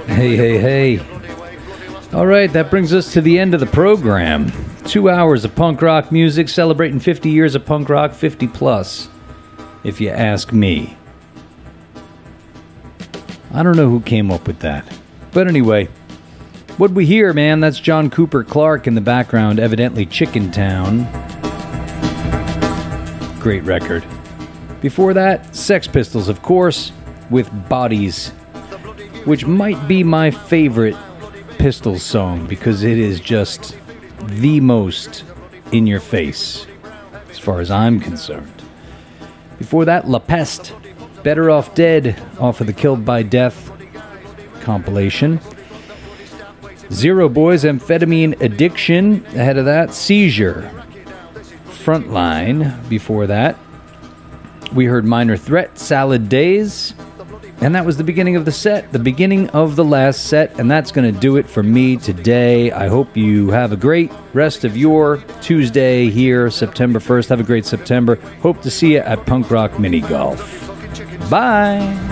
Hey, hey, hey. All right, that brings us to the end of the program. 2 hours of punk rock music, celebrating 50 years of punk rock, 50 plus, if you ask me. I don't know who came up with that. But anyway, what we hear, man, that's John Cooper Clarke in the background, evidently Chicken Town. Great record. Before that, Sex Pistols, of course, with Bodies, which might be my favorite Pistols song because it is just the most in your face, as far as I'm concerned. Before that, La Peste, Better Off Dead, off of the Killed by Death compilation. Zero Boys, Amphetamine Addiction, ahead of that, Seizure. Frontline, before that. We heard Minor Threat, Salad Days. And that was the beginning of the set, the beginning of the last set, and that's going to do it for me today. I hope you have a great rest of your Tuesday here, September 1st. Have a great September. Hope to see you at Punk Rock Mini Golf. Bye!